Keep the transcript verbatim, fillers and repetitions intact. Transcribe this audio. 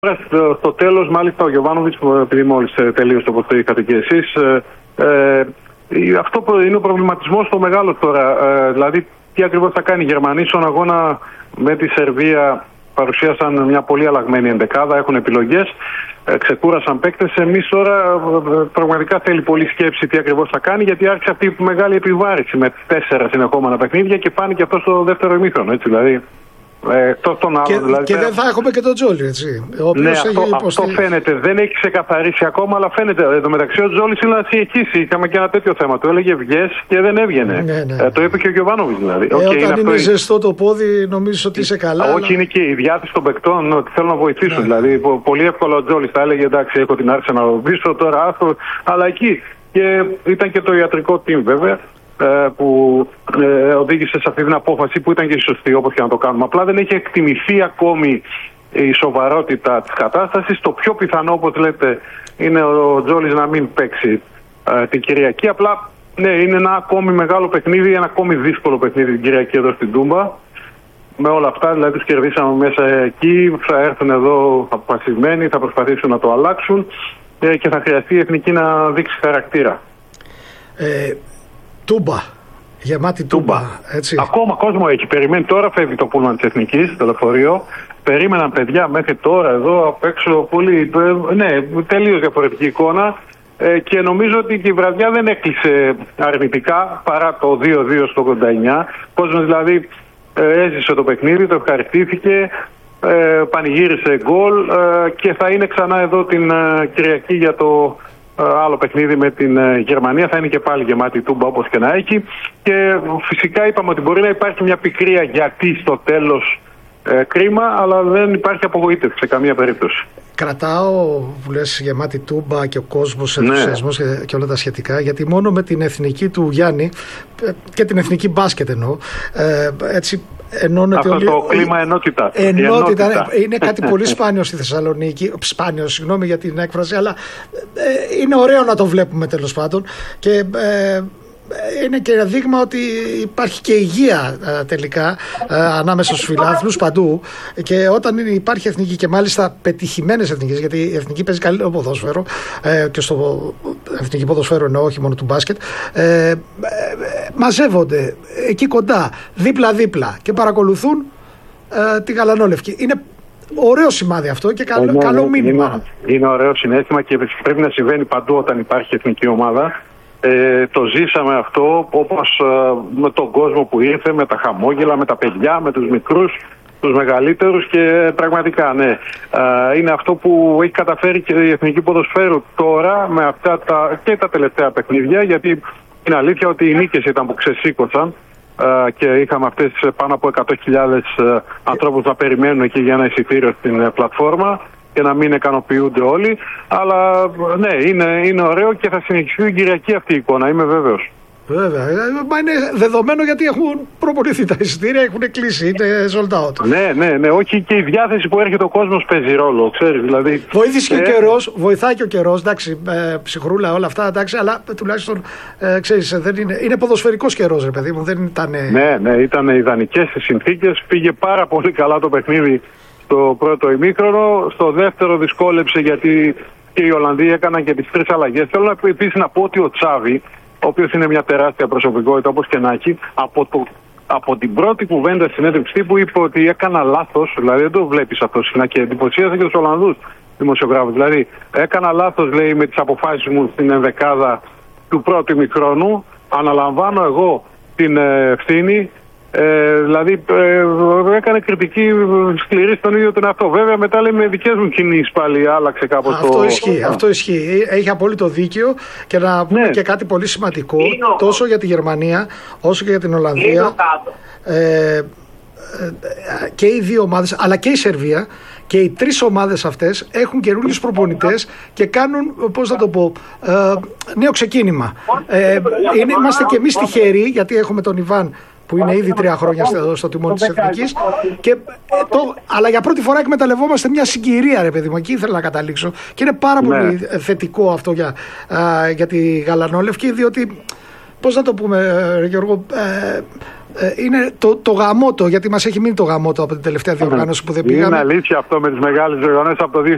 Στο, στο τέλος, μάλιστα, ο Γιοβάνοβιτς, επειδή μόλις τελείωσε όπως το είχατε και εσείς, ε, ε, αυτό είναι ο προβληματισμός το μεγάλο τώρα. Ε, δηλαδή, τι ακριβώς θα κάνει η Γερμανία στον αγώνα με τη Σερβία. Παρουσίασαν μια πολύ αλλαγμένη εντεκάδα, έχουν επιλογές, ε, ξεκούρασαν παίκτες. Εμείς τώρα ε, πραγματικά θέλει πολλή σκέψη τι ακριβώς θα κάνει, γιατί άρχισε αυτή η μεγάλη επιβάρηση με τέσσερα συνεχόμενα παιχνίδια και πάνε και αυτό στο δεύτερο ημίχρονο. Έτσι, δηλαδή. Ε, τον άλλο, και, δηλαδή, και δεν θα έχουμε και τον Τζόλι, έτσι. Ναι, αυτό, αυτό φαίνεται. Δεν έχει ξεκαθαρίσει ακόμα, αλλά φαίνεται. Εδώ μεταξύ ο Τζόλι είναι να συνεχίσει. Είχαμε και ένα τέτοιο θέμα. Το έλεγε βγες και δεν έβγαινε. Ναι, ναι. Ε, το είπε και ο Γιοβάνοβιτς δηλαδή. Ε, okay, όταν είναι, είναι αυτό... ζεστό το πόδι, νομίζεις ότι είσαι καλά. Όχι, αλλά... είναι και η διάθεση των παικτών ότι θέλουν να βοηθήσουν. Ναι. Δηλαδή, πολύ εύκολο ο Τζόλι θα έλεγε εντάξει, έχω την άρση να ρωτήσω τώρα, άστο. Αλλά εκεί. Και ήταν και το ιατρικό team βέβαια, που ε, οδήγησε σε αυτή την απόφαση που ήταν και σωστή, όπως και να το κάνουμε. Απλά δεν έχει εκτιμηθεί ακόμη η σοβαρότητα της κατάστασης. Το πιο πιθανό, όπως λέτε, είναι ο Τζόλις να μην παίξει ε, την Κυριακή. Απλά ναι, είναι ένα ακόμη μεγάλο παιχνίδι, ένα ακόμη δύσκολο παιχνίδι την Κυριακή εδώ στην Τούμπα. Με όλα αυτά, δηλαδή τους κερδίσαμε μέσα εκεί, θα έρθουν εδώ αποφασισμένοι, θα προσπαθήσουν να το αλλάξουν ε, και θα χρειαστεί η Εθνική να δείξει χαρακτήρα. Ε... Τούμπα, γεμάτη Τούμπα, έτσι. Ακόμα κόσμο έχει περιμένει. Τώρα φεύγει το πούλμαν της Εθνικής, το λεωφορείο. Περίμεναν παιδιά μέχρι τώρα εδώ απ' έξω πολύ. Ναι, τελείως διαφορετική εικόνα. Ε, και νομίζω ότι και η βραδιά δεν έκλεισε αρνητικά παρά το δύο δύο στο ογδόντα εννιά. Ο κόσμος δηλαδή ε, έζησε το παιχνίδι, το ευχαριστήθηκε, ε, πανηγύρισε γκολ ε, και θα είναι ξανά εδώ την ε, Κυριακή για το άλλο παιχνίδι με την Γερμανία. Θα είναι και πάλι γεμάτη Τούμπα όπως και να έχει. Και φυσικά είπαμε ότι μπορεί να υπάρχει μια πικρία γιατί στο τέλος ε, κρίμα, αλλά δεν υπάρχει απογοήτευση σε καμία περίπτωση. Κρατάω που λες γεμάτη Τούμπα και ο κόσμος, ενθουσιασμός ναι. και, και όλα τα σχετικά, γιατί μόνο με την εθνική του Γιάννη και την εθνική μπάσκετ εννοώ, ε, έτσι ενώνεται αυτό όλοι, το κλίμα ενότητα. ενότητα, ενότητα. Είναι κάτι πολύ σπάνιο στη Θεσσαλονίκη. Σπάνιο, συγγνώμη για την έκφραση, αλλά ε, είναι ωραίο να το βλέπουμε τέλος πάντων. Και ε, είναι και ένα δείγμα ότι υπάρχει και υγεία ε, τελικά ε, ανάμεσα στους φιλάθλους παντού, και όταν υπάρχει εθνική και μάλιστα πετυχημένες εθνικές, γιατί η εθνική παίζει καλύτερο ποδόσφαιρο ε, και στο εθνική ποδόσφαιρο εννοώ, όχι μόνο του μπάσκετ, ε, ε, μαζεύονται εκεί κοντά δίπλα-δίπλα και παρακολουθούν ε, τη γαλανόλευκη. Είναι ωραίο σημάδι αυτό και καλό, είναι, καλό μήνυμα. Είναι, είναι ωραίο συναίσθημα και πρέπει να συμβαίνει παντού όταν υπάρχει εθνική ομάδα. Ε, το ζήσαμε αυτό όπως ε, με τον κόσμο που ήρθε, με τα χαμόγελα, με τα παιδιά, με τους μικρούς, τους μεγαλύτερους, και πραγματικά ναι, ε, είναι αυτό που έχει καταφέρει και η Εθνική Ποδοσφαίρου τώρα με αυτά τα, και τα τελευταία παιχνίδια, γιατί είναι αλήθεια ότι οι νίκες ήταν που ξεσήκωσαν ε, και είχαμε αυτές πάνω από εκατό χιλιάδες ε, ανθρώπους να περιμένουν εκεί για ένα εισιτήριο στην ε, πλατφόρμα και να μην ικανοποιούνται όλοι. Αλλά ναι, είναι, είναι ωραίο και θα συνεχιστεί την Κυριακή αυτή η εικόνα, είμαι βέβαιος. Βέβαια, μα είναι δεδομένο γιατί έχουν προπονηθεί τα εισιτήρια, έχουν κλείσει, είναι sold out. Ναι, ναι, ναι, όχι, και η διάθεση που έρχεται ο κόσμος παίζει ρόλο, ξέρεις, δηλαδή. Βοήθησε και ε... ο καιρός, βοηθάει και ο καιρός, εντάξει, ε, ψυχρούλα όλα αυτά, εντάξει, αλλά τουλάχιστον, ε, ξέρεις, δεν είναι, είναι ποδοσφαιρικός καιρός, ρε παιδί μου, δεν ήταν. Ναι, ναι, ήταν ιδανικές οι συνθήκες, πήγε πάρα πολύ καλά το παιχνίδι στο πρώτο ημίχρονο, στο δεύτερο δυσκόλεψε γιατί και οι Ολλανδοί έκαναν και τις τρεις αλλαγές. Θέλω επίσης να πω ότι ο Τσάβη, ο οποίος είναι μια τεράστια προσωπικότητα όπως και να έχει, από, το, από την πρώτη κουβέντα στην συνέντευξη τύπου είπε ότι έκανα λάθος, δηλαδή δεν το βλέπεις αυτό συχνά, και εντυπωσίασε και τους Ολλανδούς δημοσιογράφους. Δηλαδή έκανα λάθος, λέει, με τις αποφάσεις μου στην ενδεκάδα του πρώτου ημιχρόνου, αναλαμβάνω εγώ την ευθύνη. Ε, δηλαδή ε, έκανε κριτική σκληρή στον ίδιο τον αυτό. Βέβαια μετά λέει με δικές μου κινήσεις πάλι άλλαξε κάπως αυτό το... Ισχύει, αυτό ισχύει. Έχει απόλυτο δίκιο. Και να πούμε ναι. και κάτι πολύ σημαντικό, τόσο για τη Γερμανία όσο και για την Ολλανδία, ε, ε, και οι δύο ομάδες αλλά και η Σερβία, και οι τρεις ομάδες αυτές έχουν καινούριους προπονητές και κάνουν, πώς θα το πω, ε, νέο ξεκίνημα. Ε, είναι, είμαστε και εμείς τυχεροί γιατί έχουμε τον Ιβάν που είναι ήδη τρία χρόνια στο, στο τιμόνι της Εθνικής, και, το, αλλά για πρώτη φορά εκμεταλλευόμαστε μια συγκυρία, ρε παιδί μου, εκεί ήθελα να καταλήξω, και είναι πάρα ναι. πολύ θετικό αυτό για, α, για τη γαλανόλευκη, διότι, πώς να το πούμε, ρε Γιώργο, ε, ε, είναι το, το γαμότο, γιατί μας έχει μείνει το γαμότο από την τελευταία διοργάνωση που δεν πήγαμε. Είναι αλήθεια αυτό με τις μεγάλες διοργανώσεις από το